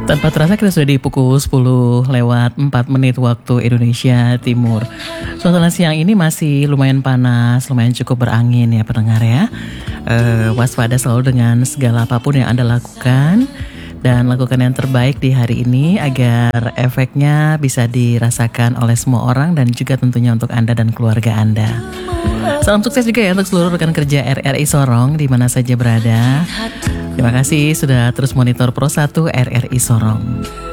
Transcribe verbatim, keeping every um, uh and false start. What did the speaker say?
Tanpa terasa kita sudah di pukul sepuluh lewat empat menit waktu Indonesia Timur. Suasana siang ini masih lumayan panas, lumayan cukup berangin ya pendengar ya. E, waspada selalu dengan segala apapun yang Anda lakukan. Dan lakukan yang terbaik di hari ini agar efeknya bisa dirasakan oleh semua orang dan juga tentunya untuk Anda dan keluarga Anda. Salam sukses juga ya untuk seluruh rekan kerja R R I Sorong di mana saja berada. Terima kasih sudah terus monitor Pro satu R R I Sorong.